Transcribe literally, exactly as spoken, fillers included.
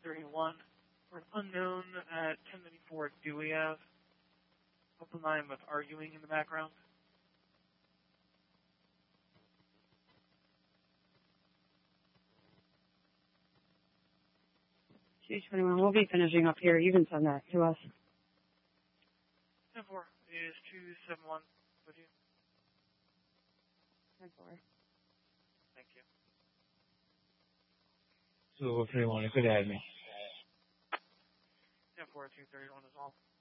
thirty-one for an unknown at ten ninety-four Dewey Ave. Open line with arguing in the background. two twenty-one, we'll be finishing up here. You can send that to us. ten four is two seventy-one with you. ten four. Thank you. two thirty-one, you could add me. ten four, two thirty-one is all.